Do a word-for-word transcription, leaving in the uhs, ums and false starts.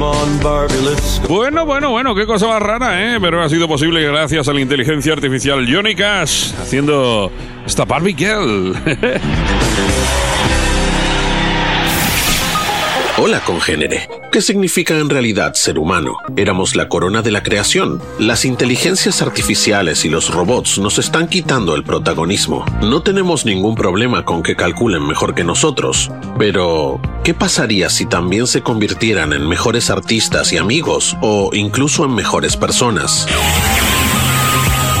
Bueno, bueno, bueno, qué cosa más rara, ¿eh? Pero ha sido posible gracias a la inteligencia artificial. Johnny Cash haciendo esta Barbie Girl. Hola, congénere. ¿Qué significa en realidad ser humano? Éramos la corona de la creación. Las inteligencias artificiales y los robots nos están quitando el protagonismo. No tenemos ningún problema con que calculen mejor que nosotros. Pero, ¿qué pasaría si también se convirtieran en mejores artistas y amigos, o incluso en mejores personas?